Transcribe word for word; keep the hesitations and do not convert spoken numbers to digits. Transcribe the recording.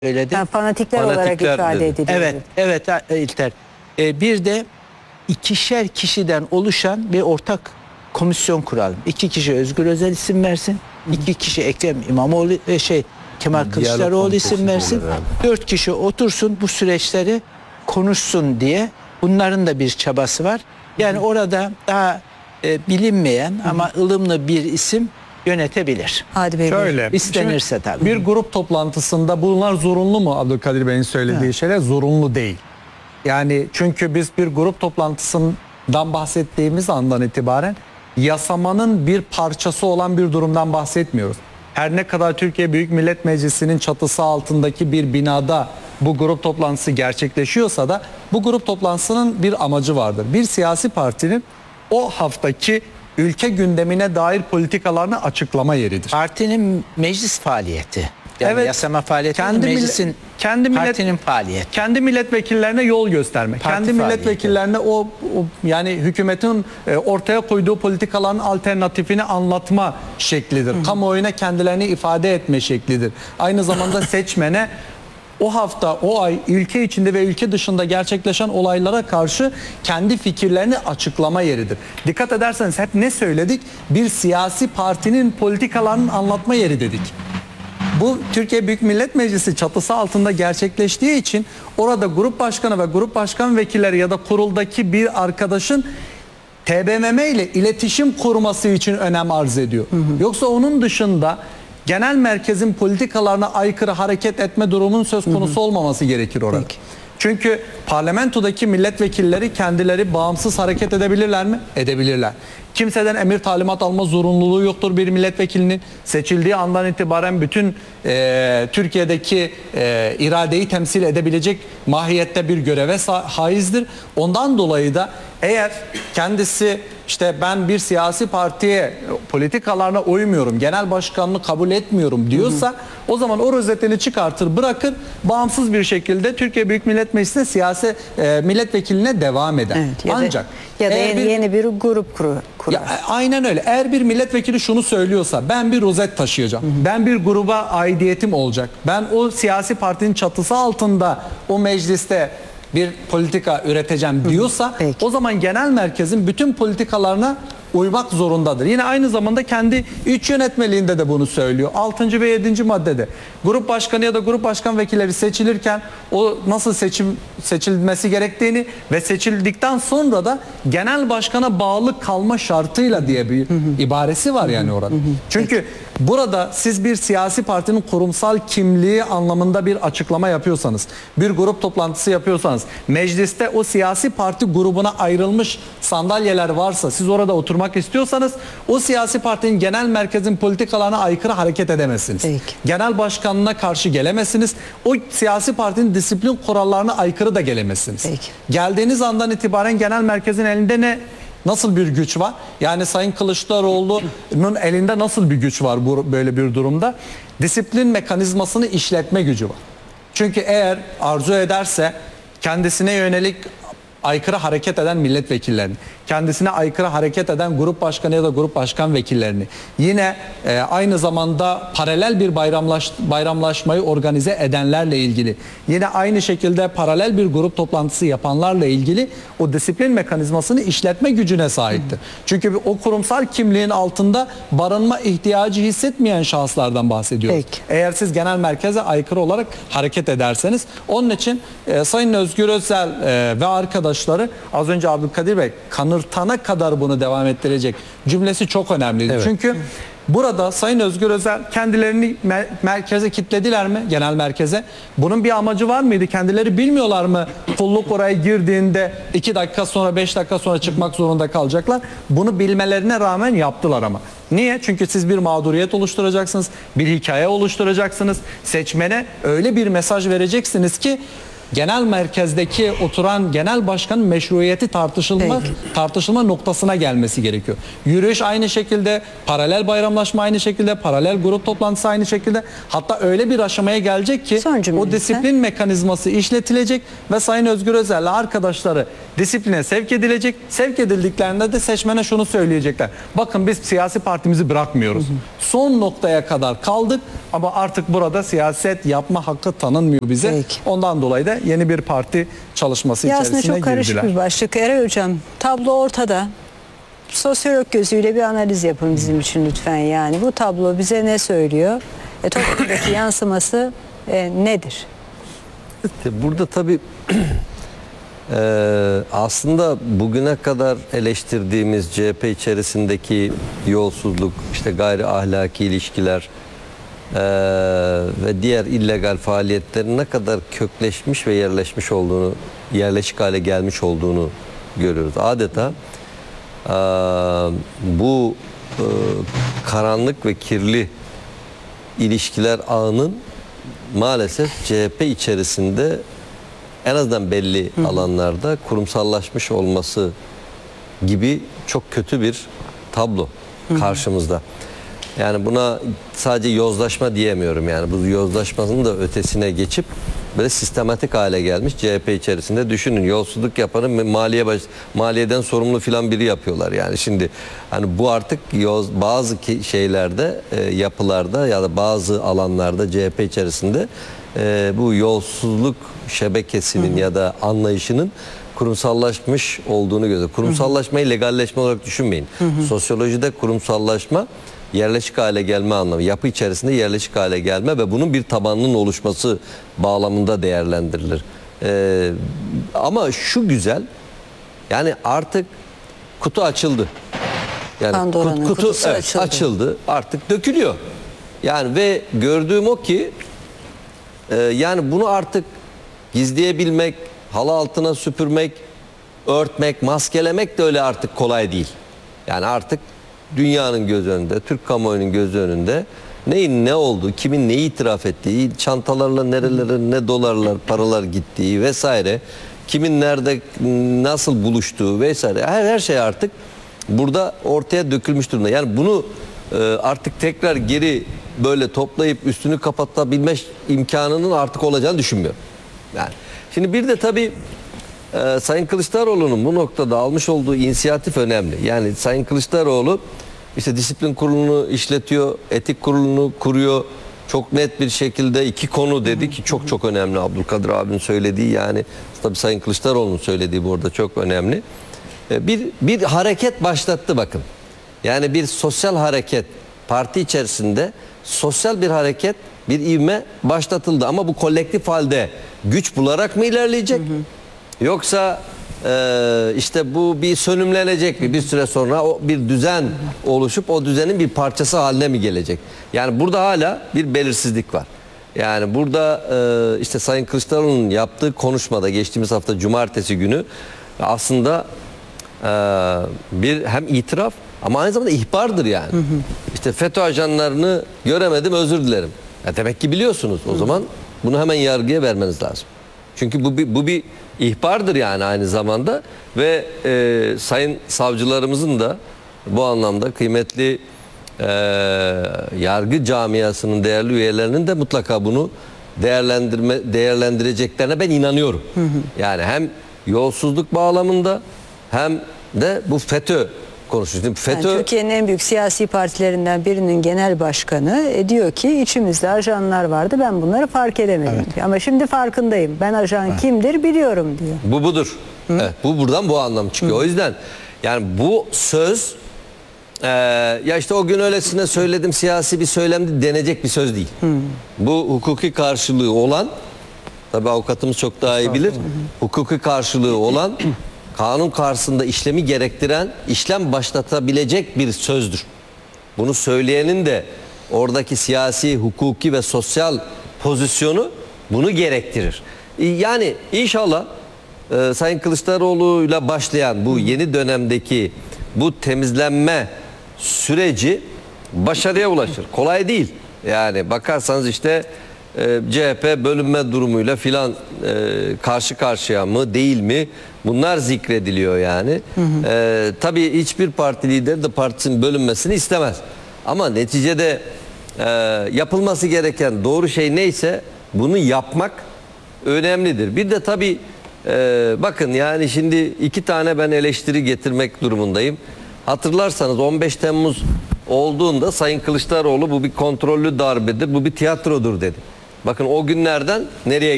söyledi. Yani fanatikler, fanatikler olarak ifade dedi. ediliyor. Evet, evet İlter. Ee, bir de ikişer kişiden oluşan bir ortak komisyon kuralım. İki kişi Özgür Özel isim versin. Hı. İki kişi Ekrem İmamoğlu ve şey Kemal Kılıçdaroğlu isim versin. Dört kişi otursun bu süreçleri konuşsun diye. Bunların da bir çabası var. Yani hı. orada daha e, bilinmeyen hı. ama ılımlı bir isim yönetebilir. Hadi Bey. Şöyle, istenirse tabii. Bir grup toplantısında bunlar zorunlu mu Abdülkadir Bey'in söylediği evet. şeyler? Zorunlu değil. Yani çünkü biz bir grup toplantısından bahsettiğimiz andan itibaren yasamanın bir parçası olan bir durumdan bahsetmiyoruz. Her ne kadar Türkiye Büyük Millet Meclisi'nin çatısı altındaki bir binada bu grup toplantısı gerçekleşiyorsa da bu grup toplantısının bir amacı vardır. Bir siyasi partinin o haftaki ülke gündemine dair politikalarını açıklama yeridir. Partinin meclis faaliyeti. Yani evet, yasama faaliyeti kendi meclisin kendi millet, partinin faaliyeti. Kendi milletvekillerine yol gösterme. Parti kendi faaliyeti. Milletvekillerine o, o yani hükümetin e, ortaya koyduğu politikaların alternatifini anlatma şeklidir. Hı. Kamuoyuna kendilerini ifade etme şeklidir. Aynı zamanda seçmene o hafta, o ay ülke içinde ve ülke dışında gerçekleşen olaylara karşı kendi fikirlerini açıklama yeridir. Dikkat ederseniz hep ne söyledik? Bir siyasi partinin politikalarının anlatma yeri dedik. Bu Türkiye Büyük Millet Meclisi çatısı altında gerçekleştiği için orada grup başkanı ve grup başkan vekilleri ya da kuruldaki bir arkadaşın T B M M ile iletişim kurması için önem arz ediyor. Hı hı. Yoksa onun dışında genel merkezin politikalarına aykırı hareket etme durumunun söz konusu hı hı. olmaması gerekir orada. Peki. Çünkü parlamentodaki milletvekilleri kendileri bağımsız hareket edebilirler mi? Edebilirler. Kimseden emir talimat alma zorunluluğu yoktur bir milletvekilinin. Seçildiği andan itibaren bütün e, Türkiye'deki e, iradeyi temsil edebilecek mahiyette bir göreve haizdir. Ondan dolayı da eğer kendisi işte ben bir siyasi partiye politikalarına uymuyorum, genel başkanlığı kabul etmiyorum diyorsa hı hı. o zaman o rozetini çıkartır bırakır, bağımsız bir şekilde Türkiye Büyük Millet Meclisi'ne siyasi e, milletvekiline devam eder. Evet, ya Ancak da, ya da yeni bir, yeni bir grup kuru, kurar. Ya, aynen öyle. Eğer bir milletvekili şunu söylüyorsa ben bir rozet taşıyacağım. Hı hı. Ben bir gruba aidiyetim olacak. Ben o siyasi partinin çatısı altında o mecliste bir politika üreteceğim diyorsa Peki. o zaman genel merkezin bütün politikalarına uymak zorundadır. Yine aynı zamanda kendi üç yönetmeliğinde de bunu söylüyor. altıncı ve yedinci maddede grup başkanı ya da grup başkan vekilleri seçilirken o nasıl seçim seçilmesi gerektiğini ve seçildikten sonra da genel başkana bağlı kalma şartıyla diye bir hı hı. ibaresi var yani orada. Hı hı. Çünkü Peki. burada siz bir siyasi partinin kurumsal kimliği anlamında bir açıklama yapıyorsanız, bir grup toplantısı yapıyorsanız, mecliste o siyasi parti grubuna ayrılmış sandalyeler varsa siz orada oturmak istiyorsanız o siyasi partinin genel merkezin politikalarına aykırı hareket edemezsiniz. Peki. Genel başkanına karşı gelemezsiniz. O siyasi partinin disiplin kurallarına aykırı da gelemezsiniz. Peki. Geldiğiniz andan itibaren genel merkezin elinde ne nasıl bir güç var? Yani Sayın Kılıçdaroğlu'nun elinde nasıl bir güç var bu böyle bir durumda? Disiplin mekanizmasını işletme gücü var. Çünkü eğer arzu ederse kendisine yönelik aykırı hareket eden milletvekillerini, kendisine aykırı hareket eden grup başkanı ya da grup başkan vekillerini, yine e, aynı zamanda paralel bir bayramlaş, bayramlaşmayı organize edenlerle ilgili, yine aynı şekilde paralel bir grup toplantısı yapanlarla ilgili o disiplin mekanizmasını işletme gücüne sahiptir. Hı. Çünkü o kurumsal kimliğin altında barınma ihtiyacı hissetmeyen şahıslardan bahsediyoruz. Peki. Eğer siz genel merkeze aykırı olarak hareket ederseniz, onun için e, Sayın Özgür Özel e, ve arkadaşlar az önce Abdülkadir Bey kanırtana kadar bunu devam ettirecek cümlesi çok önemliydi. Evet. Çünkü burada Sayın Özgür Özel kendilerini mer merkeze kilitlediler mi? Genel merkeze. Bunun bir amacı var mıydı? Kendileri bilmiyorlar mı? Kulluk oraya girdiğinde iki dakika sonra beş dakika sonra çıkmak zorunda kalacaklar. Bunu bilmelerine rağmen yaptılar ama. Niye? Çünkü siz bir mağduriyet oluşturacaksınız. Bir hikaye oluşturacaksınız. Seçmene öyle bir mesaj vereceksiniz ki genel merkezdeki oturan genel başkanın meşruiyeti tartışılma Peki. tartışılma noktasına gelmesi gerekiyor. Yürüyüş aynı şekilde, paralel bayramlaşma aynı şekilde, paralel grup toplantısı aynı şekilde. Hatta öyle bir aşamaya gelecek ki o disiplin mekanizması işletilecek ve Sayın Özgür Özel'le arkadaşları disipline sevk edilecek. Sevk edildiklerinde de seçmene şunu söyleyecekler. Bakın biz siyasi partimizi bırakmıyoruz. Hı hı. Son noktaya kadar kaldık ama artık burada siyaset yapma hakkı tanınmıyor bize. Peki. Ondan dolayı da yeni bir parti çalışması ya içerisine aslında çok karışık girdiler. bir başlık. Eray Hocam, tablo ortada. Sosyolog gözüyle bir analiz yapın bizim için lütfen yani. Bu tablo bize ne söylüyor? E, toplumdaki yansıması e, nedir? Burada tabii e, aslında bugüne kadar eleştirdiğimiz C H P içerisindeki yolsuzluk, işte gayri ahlaki ilişkiler e, ve diğer illegal faaliyetlerin ne kadar kökleşmiş ve yerleşmiş olduğunu, yerleşik hale gelmiş olduğunu görüyoruz. Adeta e, bu e, karanlık ve kirli ilişkiler ağının maalesef C H P içerisinde en azından belli Hı. alanlarda kurumsallaşmış olması gibi çok kötü bir tablo Hı. karşımızda. Yani buna sadece yozlaşma diyemiyorum, yani bu yozlaşmanın da ötesine geçip böyle sistematik hale gelmiş C H P içerisinde. Düşünün, yolsuzluk yapanın maliye baş, maliyeden sorumlu filan biri yapıyorlar. Yani şimdi hani bu artık yoz, bazı şeylerde e, yapılarda ya da bazı alanlarda C H P içerisinde e, bu yolsuzluk şebekesinin hı hı. ya da anlayışının kurumsallaşmış olduğunu görüyoruz. Kurumsallaşmayı legalleşme olarak düşünmeyin. Hı hı. Sosyolojide kurumsallaşma yerleşik hale gelme anlamı, yapı içerisinde yerleşik hale gelme ve bunun bir tabanının oluşması bağlamında değerlendirilir. Ee, ama şu güzel, yani artık kutu açıldı. Yani Pandora'nın kutu, kutusu evet, açıldı. açıldı, artık dökülüyor. Yani ve gördüğüm o ki e, yani bunu artık gizleyebilmek, halı altına süpürmek, örtmek, maskelemek de öyle artık kolay değil. Yani artık dünyanın göz önünde, Türk kamuoyunun göz önünde neyin ne olduğu, kimin neyi itiraf ettiği, çantalarla nerelere ne dolarlar, paralar gittiği vesaire, kimin nerede nasıl buluştuğu vesaire, her, her şey artık burada ortaya dökülmüş durumda. Yani bunu e, artık tekrar geri böyle toplayıp üstünü kapatabilme imkanının artık olacağını düşünmüyorum. Yani şimdi bir de tabii Ee, Sayın Kılıçdaroğlu'nun bu noktada almış olduğu inisiyatif önemli. Yani Sayın Kılıçdaroğlu işte disiplin kurulunu işletiyor, etik kurulunu kuruyor. Çok net bir şekilde iki konu dedi ki çok çok önemli. Abdülkadir abinin söylediği, yani tabii Sayın Kılıçdaroğlu'nun söylediği burada çok önemli. Ee, bir bir hareket başlattı bakın. Yani bir sosyal hareket, parti içerisinde sosyal bir hareket, bir ivme başlatıldı. Ama bu kolektif halde güç bularak mı ilerleyecek? Hı hı. Yoksa e, işte bu bir sönümlenecek mi? Bir süre sonra o bir düzen oluşup o düzenin bir parçası haline mi gelecek? Yani burada hala bir belirsizlik var. Yani burada e, işte Sayın Kılıçdaroğlu'nun yaptığı konuşmada geçtiğimiz hafta cumartesi günü aslında e, bir hem itiraf ama aynı zamanda ihbardır yani. Hı hı. İşte FETÖ ajanlarını göremedim, özür dilerim. Ya demek ki biliyorsunuz. O hı. zaman bunu hemen yargıya vermeniz lazım. Çünkü bu bir, bu bir ihbardır yani aynı zamanda ve e, sayın savcılarımızın da bu anlamda kıymetli e, yargı camiasının değerli üyelerinin de mutlaka bunu değerlendirme değerlendireceklerine ben inanıyorum. Hı hı. Yani hem yolsuzluk bağlamında hem de bu FETÖ konuşuyoruz. FETÖ yani Türkiye'nin en büyük siyasi partilerinden birinin genel başkanı e, diyor ki içimizde ajanlar vardı, ben bunları fark edemedim. Evet. Ama şimdi farkındayım. Ben ajan evet. kimdir biliyorum diyor. Bu budur. Evet, bu buradan bu anlam çıkıyor. Hı. O yüzden yani bu söz e, ya işte o gün öylesine söyledim, siyasi bir söylemdi denecek bir söz değil. Hı. Bu hukuki karşılığı olan, tabii avukatımız çok daha iyi bilir. Hı. Hukuki karşılığı olan, kanun karşısında işlemi gerektiren, işlem başlatabilecek bir sözdür. Bunu söyleyenin de oradaki siyasi, hukuki ve sosyal pozisyonu bunu gerektirir. Yani inşallah e, Sayın Kılıçdaroğlu'yla başlayan bu yeni dönemdeki bu temizlenme süreci başarıya ulaşır. Kolay değil. Yani bakarsanız işte e, C H P bölünme durumuyla filan e, karşı karşıya mı değil mi? Bunlar zikrediliyor yani. Hı hı. E, tabii hiçbir parti lideri de partisinin bölünmesini istemez. Ama neticede e, yapılması gereken doğru şey neyse bunu yapmak önemlidir. Bir de tabii Ee, bakın yani şimdi iki tane ben eleştiri getirmek durumundayım. Hatırlarsanız on beş Temmuz olduğunda Sayın Kılıçdaroğlu bu bir kontrollü darbedir, bu bir tiyatrodur dedi. Bakın o günlerden nereye